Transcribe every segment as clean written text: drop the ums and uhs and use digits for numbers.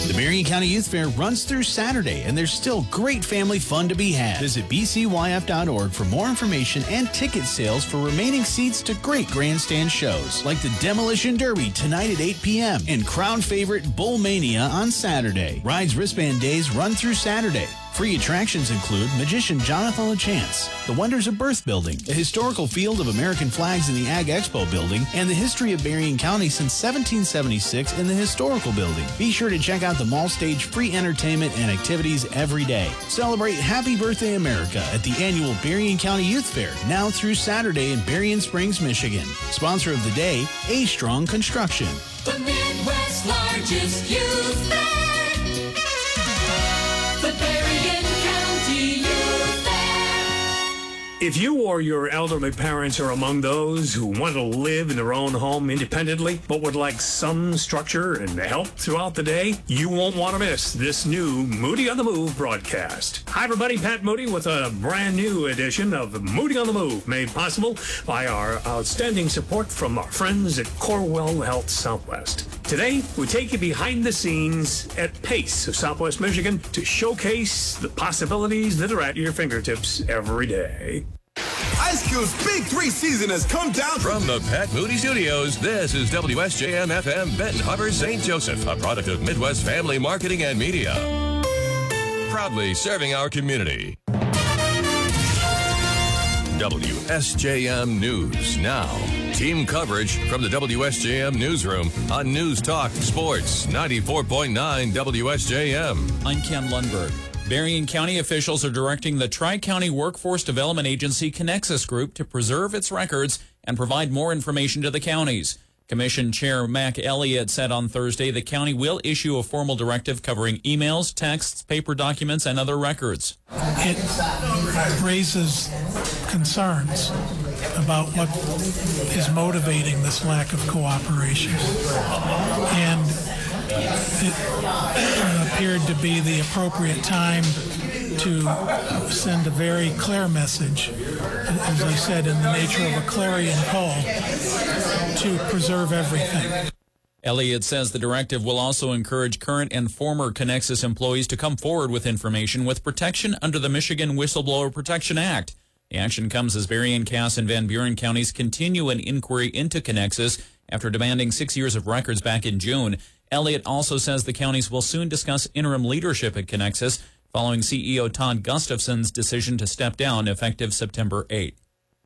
The Berrien County Youth Fair runs through Saturday, and there's still great family fun to be had. Visit bcyf.org for more information and ticket sales for remaining seats to great grandstand shows, like the Demolition Derby tonight at 8 p.m. and crowd favorite Bull Mania on Saturday. Rides wristband days run through Saturday. Free attractions include magician Jonathan LaChance, the Wonders of Birth Building, a historical field of American flags in the Ag Expo building, and the history of Berrien County since 1776 in the historical building. Be sure to check out the mall stage free entertainment and activities every day. Celebrate Happy Birthday America at the annual Berrien County Youth Fair, now through Saturday in Berrien Springs, Michigan. Sponsor of the day, A Strong Construction. The Midwest's largest youth fair. The Berrien County Youth Fair. If you or your elderly parents are among those who want to live in their own home independently, but would like some structure and help throughout the day, you won't want to miss this new Moody on the Move broadcast. Hi, everybody. Pat Moody with a brand new edition of Moody on the Move, made possible by our outstanding support from our friends at Corewell Health Southwest. Today, we take you behind the scenes at PACE of Southwest Michigan to showcase the possibilities that are at your fingertips every day. Ice Cube's Big 3 season has come down from the Pat Moody Studios. This is WSJM-FM Benton Harbor, St. Joseph, a product of Midwest Family Marketing and Media. Proudly serving our community. WSJM News Now. Team coverage from the WSJM Newsroom on News Talk Sports 94.9 WSJM. I'm Ken Lundberg. Berrien County officials are directing the Tri-County Workforce Development Agency Connexus Group to preserve its records and provide more information to the counties. Commission Chair Mac Elliott said on Thursday the county will issue a formal directive covering emails, texts, paper documents, and other records. It raises concerns about what is motivating this lack of cooperation. And it appeared to be the appropriate time to send a very clear message, as I said, in the nature of a clarion call, to preserve everything. Elliott says the directive will also encourage current and former Connexus employees to come forward with information with protection under the Michigan Whistleblower Protection Act. The action comes as Berrien, Cass, and Van Buren counties continue an inquiry into Connexus after demanding 6 years of records back in June. Elliott also says the counties will soon discuss interim leadership at Connexus following CEO Todd Gustafson's decision to step down effective September 8.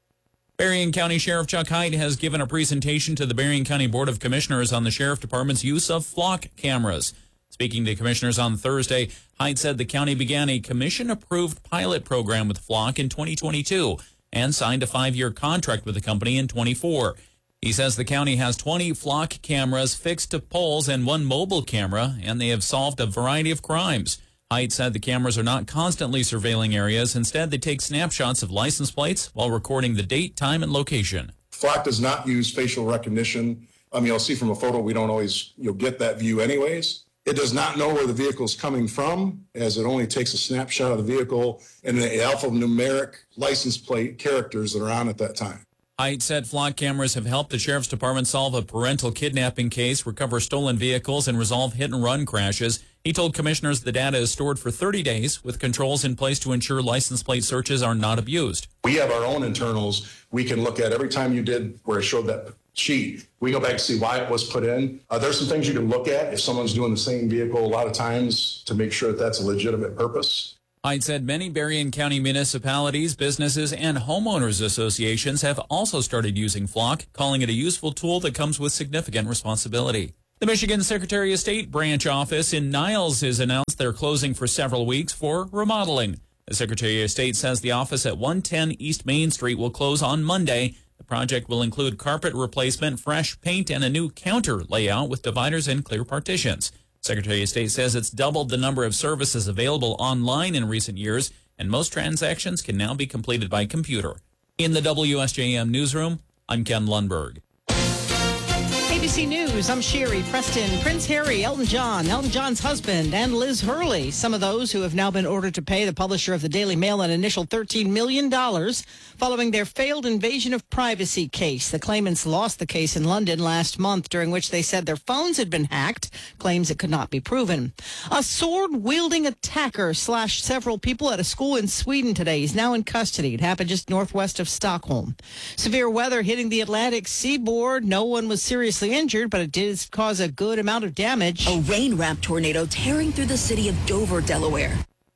Berrien County Sheriff Chuck Hyde has given a presentation to the Berrien County Board of Commissioners on the Sheriff Department's use of flock cameras. Speaking to commissioners on Thursday, Hyde said the county began a commission-approved pilot program with Flock in 2022 and signed a 5-year contract with the company in 24. He says the county has 20 Flock cameras fixed to poles and 1 mobile camera, and they have solved a variety of crimes. Hyde said the cameras are not constantly surveilling areas. Instead, they take snapshots of license plates while recording the date, time, and location. Flock does not use facial recognition. You'll see from a photo, we don't always get that view anyways. It does not know where the vehicle is coming from, as it only takes a snapshot of the vehicle and the alphanumeric license plate characters that are on at that time. Hyde said Flock cameras have helped the Sheriff's Department solve a parental kidnapping case, recover stolen vehicles, and resolve hit-and-run crashes. He told commissioners the data is stored for 30 days with controls in place to ensure license plate searches are not abused. We have our own internals. We can look at every time you did where it showed that sheet. We go back to see why it was put in. There's some things you can look at if someone's doing the same vehicle a lot of times to make sure that that's a legitimate purpose. Hyde said many Berrien County municipalities, businesses, and homeowners associations have also started using Flock, calling it a useful tool that comes with significant responsibility. The Michigan Secretary of State branch office in Niles has announced they're closing for several weeks for remodeling. The Secretary of State says the office at 110 East Main Street will close on Monday. The project will include carpet replacement, fresh paint, and a new counter layout with dividers and clear partitions. Secretary of State says it's doubled the number of services available online in recent years, and most transactions can now be completed by computer. In the WSJM Newsroom, I'm Ken Lundberg. ABC News, I'm Sherry Preston. Prince Harry, Elton John's husband, and Liz Hurley. Some of those who have now been ordered to pay the publisher of the Daily Mail an initial $13 million following their failed invasion of privacy case. The claimants lost the case in London last month, during which they said their phones had been hacked, claims it could not be proven. A sword-wielding attacker slashed several people at a school in Sweden today. He's now in custody. It happened just northwest of Stockholm. Severe weather hitting the Atlantic seaboard. No one was seriously injured, but it did cause a good amount of damage. A rain-wrapped tornado tearing through the city of Dover, Delaware.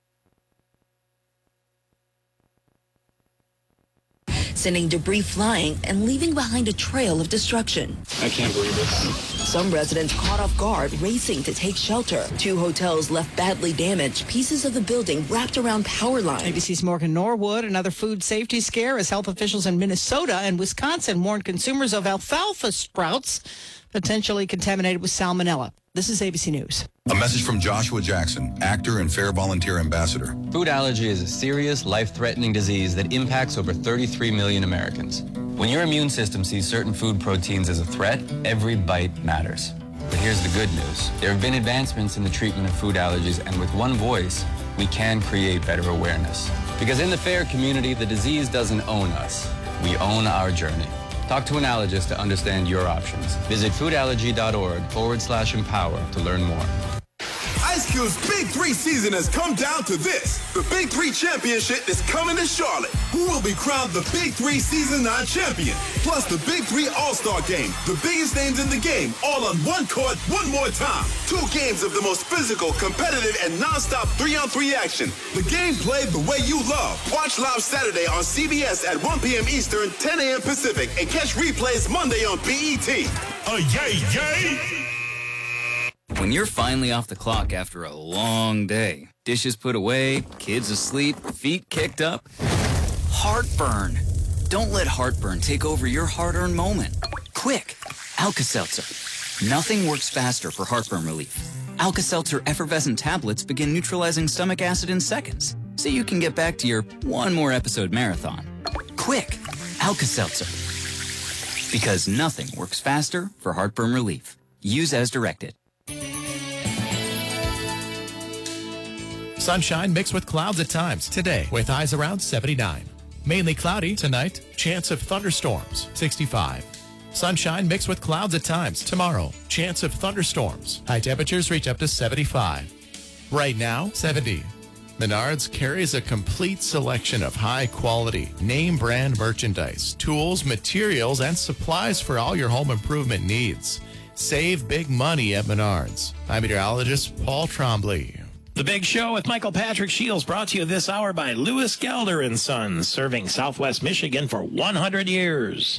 Sending debris flying and leaving behind a trail of destruction. I can't believe this. Some residents caught off guard, racing to take shelter. 2 hotels left badly damaged, pieces of the building wrapped around power lines. ABC's Morgan Norwood. Another food safety scare as health officials in Minnesota and Wisconsin warned consumers of alfalfa sprouts potentially contaminated with salmonella. This is ABC News. A message from Joshua Jackson, actor and Fair Volunteer Ambassador. Food allergy is a serious, life-threatening disease that impacts over 33 million Americans. When your immune system sees certain food proteins as a threat, every bite matters. But here's the good news. There have been advancements in the treatment of food allergies, and with one voice, we can create better awareness. Because in the FAIR community, the disease doesn't own us. We own our journey. Talk to an allergist to understand your options. Visit foodallergy.org/empower to learn more. Ice Cube's Big 3 season has come down to this. The Big 3 Championship is coming to Charlotte. Who will be crowned the Big 3 Season 9 champion? Plus the Big 3 All-Star Game. The biggest names in the game, all on one court, one more time. 2 games of the most physical, competitive, and non-stop 3-on-3 action. The game played the way you love. Watch live Saturday on CBS at 1 p.m. Eastern, 10 a.m. Pacific, and catch replays Monday on BET. Yay, yay! When you're finally off the clock after a long day, dishes put away, kids asleep, feet kicked up, heartburn. Don't let heartburn take over your hard-earned moment. Quick, Alka-Seltzer. Nothing works faster for heartburn relief. Alka-Seltzer effervescent tablets begin neutralizing stomach acid in seconds, so you can get back to your one more episode marathon. Quick, Alka-Seltzer. Because nothing works faster for heartburn relief. Use as directed. Sunshine mixed with clouds at times today with highs around 79. Mainly cloudy tonight, chance of thunderstorms 65. Sunshine mixed with clouds at times tomorrow, chance of thunderstorms. High temperatures reach up to 75. Right now, 70. Menards carries a complete selection of high-quality, name-brand merchandise, tools, materials, and supplies for all your home improvement needs. Save big money at Menards. I'm meteorologist Paul Trombley. The Big Show with Michael Patrick Shields brought to you this hour by Lewis Gelder & Sons, serving Southwest Michigan for 100 years.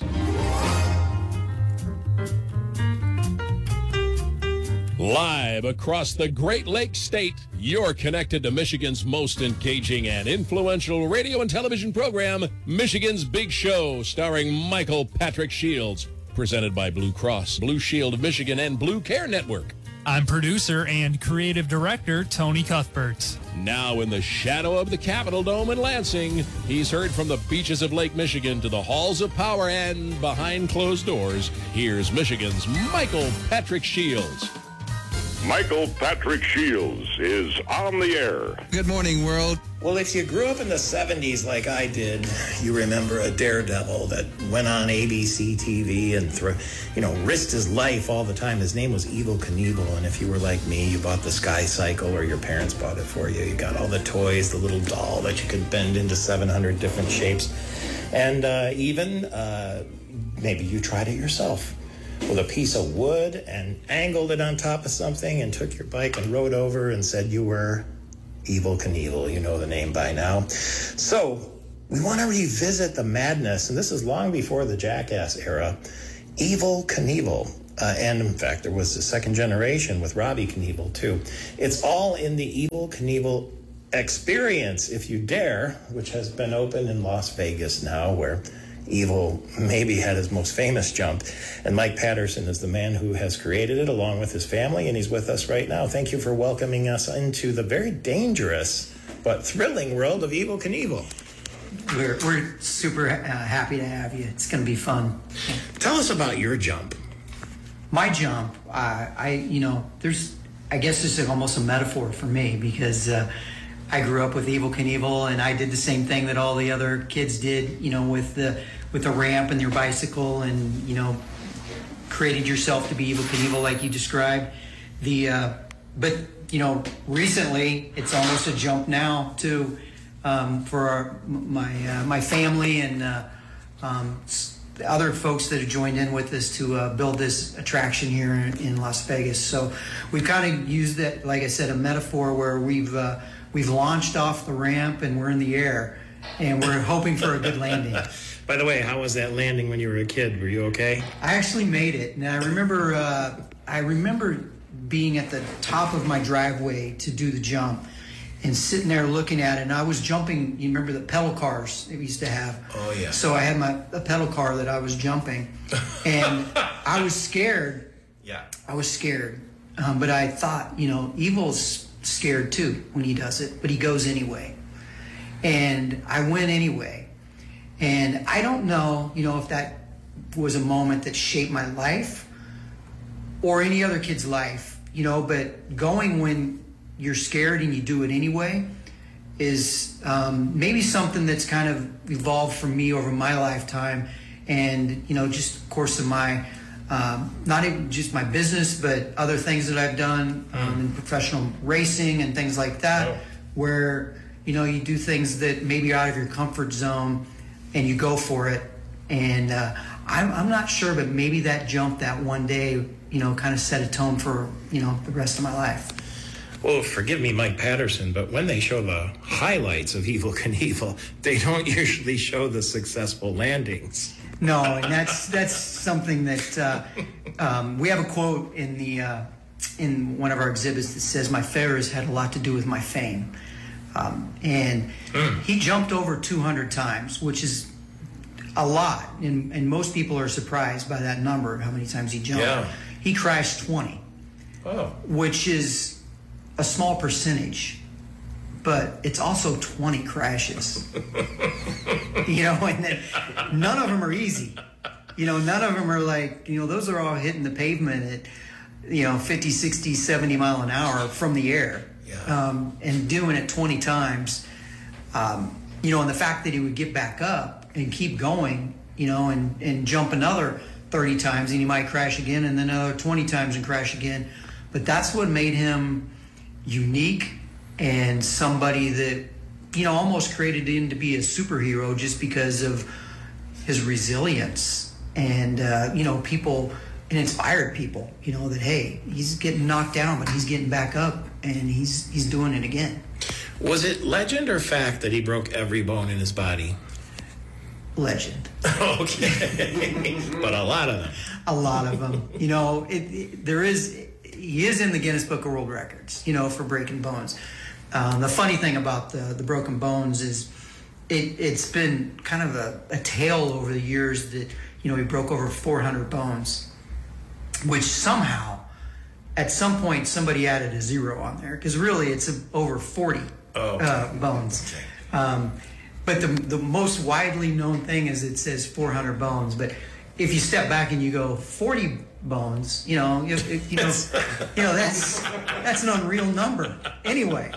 Live across the Great Lakes State, you're connected to Michigan's most engaging and influential radio and television program, Michigan's Big Show, starring Michael Patrick Shields, presented by Blue Cross, Blue Shield of Michigan, and Blue Care Network. I'm producer and creative director Tony Cuthbert. Now in the shadow of the Capitol Dome in Lansing, he's heard from the beaches of Lake Michigan to the halls of power and behind closed doors. Here's Michigan's Michael Patrick Shields. Michael Patrick Shields is on the air. Good morning, world. Well, if you grew up in the 70s like I did, you remember a daredevil that went on ABC TV and risked his life all the time. His name was Evel Knievel, and if you were like me, you bought the Sky Cycle or your parents bought it for you. You got all the toys, the little doll that you could bend into 700 different shapes, and maybe you tried it yourself with a piece of wood and angled it on top of something and took your bike and rode over and said you were Evel Knievel. You know the name by now. So we want to revisit the madness, and this is long before the Jackass era. Evel Knievel. And in fact, there was the second generation with Robbie Knievel too. It's all in the Evel Knievel Experience, if you dare, which has been open in Las Vegas now, where Evel maybe had his most famous jump. And Mike Patterson is the man who has created it along with his family, and he's with us right now. Thank you for welcoming us into the very dangerous but thrilling world of Evel Knievel. We're super happy to have you. It's going to be fun. Tell us about your jump. My jump, I guess this is almost a metaphor for me because I grew up with Evel Knievel, and I did the same thing that all the other kids did, with the ramp and your bicycle, and created yourself to be Evel Knievel like you described. But recently it's almost a jump now too, for my family and the other folks that have joined in with us to build this attraction here in Las Vegas. So we've kind of used that, like I said, a metaphor where we've launched off the ramp and we're in the air, and we're hoping for a good landing. By the way, how was that landing when you were a kid? Were you okay? I actually made it. And I remember being at the top of my driveway to do the jump and sitting there looking at it. And I was jumping, you remember the pedal cars that we used to have? Oh, yeah. So I had a pedal car that I was jumping. And I was scared. Yeah. I was scared. But I thought, Evil's scared too when he does it, but he goes anyway. And I went anyway. And I don't know, if that was a moment that shaped my life or any other kid's life, but going when you're scared and you do it anyway is maybe something that's kind of evolved for me over my lifetime. And, just of course of my, not even just my business, but other things that I've done in professional racing and things like that, where, you do things that maybe are out of your comfort zone and you go for it. And I'm not sure, but maybe that jump that one day, kind of set a tone for, the rest of my life. Well, forgive me, Mike Patterson, but when they show the highlights of Evel Knievel, they don't usually show the successful landings. No, and that's something that we have a quote in one of our exhibits that says, "My failures had a lot to do with my fame." And he jumped over 200 times, which is a lot, and most people are surprised by that number, how many times he jumped. Yeah. He crashed 20, which is a small percentage, but it's also 20 crashes. And then none of them are easy. None of them are like, those are all hitting the pavement at, 50, 60, 70 mile an hour from the air. Yeah. And doing it 20 times, and the fact that he would get back up and keep going, and jump another 30 times, and he might crash again, and then another 20 times and crash again. But that's what made him unique, and somebody that, almost created him to be a superhero just because of his resilience. And, people, it inspired people, that, hey, he's getting knocked down, but he's getting back up, and he's doing it again. Was it legend or fact that he broke every bone in his body? Legend. Okay. But a lot of them. A lot of them. He is in the Guinness Book of World Records, for breaking bones. The funny thing about the broken bones is it's been kind of a tale over the years that, he broke over 400 bones, which somehow, at some point, somebody added a zero on there, because really it's over 40 bones. Okay. But the most widely known thing is it says 400 bones. But if you step back and you go 40 bones, that's an unreal number. Anyway,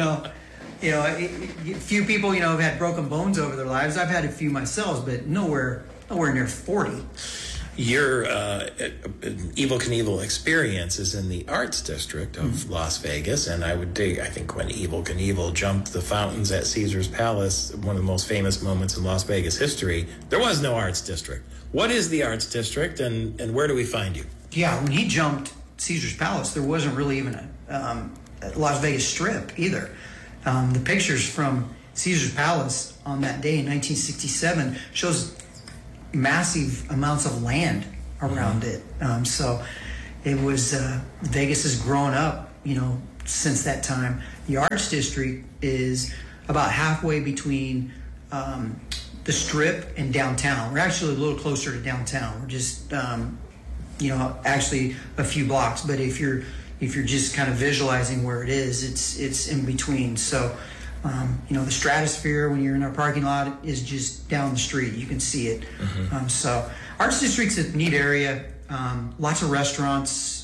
few people have had broken bones over their lives. I've had a few myself, but nowhere near 40. Your Evel Knievel experience is in the Arts District of Las Vegas, and I think when Evel Knievel jumped the fountains at Caesar's Palace, one of the most famous moments in Las Vegas history, there was no Arts District. What is the Arts District, and where do we find you? Yeah, when he jumped Caesar's Palace, there wasn't really even a Las Vegas Strip either. The pictures from Caesar's Palace on that day in 1967 shows massive amounts of land around it. So it was, Vegas has grown up, since that time. The Arts District is about halfway between the Strip and downtown. We're actually a little closer to downtown. We're just, actually a few blocks. But if you're just kind of visualizing where it is, it's in between. So, the Stratosphere, when you're in our parking lot, is just down the street. You can see it. So Arts District's a neat area. Lots of restaurants